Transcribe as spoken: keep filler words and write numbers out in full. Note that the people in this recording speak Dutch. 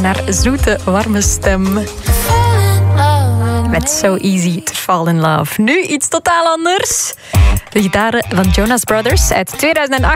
haar zoete, warme stem. Met So Easy to Fall in Love. Nu iets totaal anders. De gitaren van Jonas Brothers uit tweeduizend acht.